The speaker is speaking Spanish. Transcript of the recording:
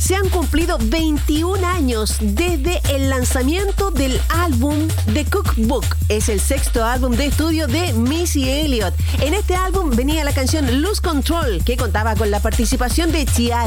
Se han cumplido 21 años desde el lanzamiento del álbum The Cookbook. Es el sexto álbum de estudio de Missy Elliott. En este álbum venía la canción Lose Control, que contaba con la participación de T.I.